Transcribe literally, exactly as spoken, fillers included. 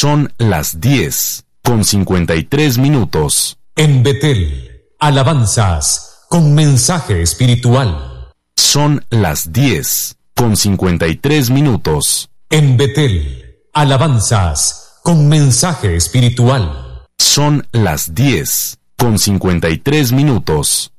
Son las diez con cincuenta y tres minutos. En Betel, alabanzas con mensaje espiritual. Son las diez con cincuenta y tres minutos. En Betel, alabanzas con mensaje espiritual. Son las diez con cincuenta y tres minutos.